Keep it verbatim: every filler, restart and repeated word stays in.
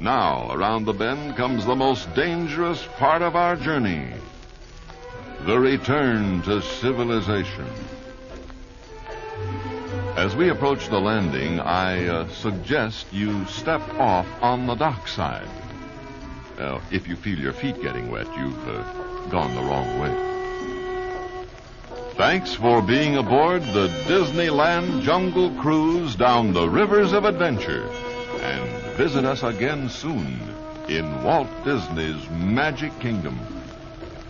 Now, around the bend comes the most dangerous part of our journey. The return to civilization. As we approach the landing, I uh, suggest you step off on the dock side. Uh, if you feel your feet getting wet, you've uh, gone the wrong way. Thanks for being aboard the Disneyland Jungle Cruise down the rivers of adventure. And visit us again soon in Walt Disney's Magic Kingdom.